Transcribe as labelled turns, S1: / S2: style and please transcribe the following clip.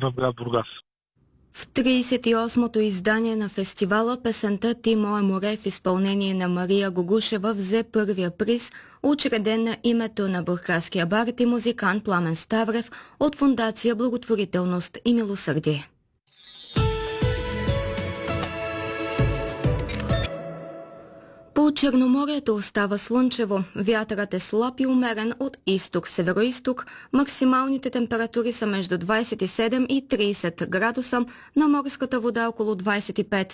S1: в град Бургас.
S2: В 38-то издание на фестивала песента «Ти мое море» в изпълнение на Мария Гогушева взе първия приз, учреден на името на бургаския бард и музикант Пламен Ставрев от Фондация Благотворителност и милосърдие. По Черноморието остава слънчево, вятърът е слаб и умерен от изток-североизток, максималните температури са между 27 и 30 градуса, на морската вода около 25,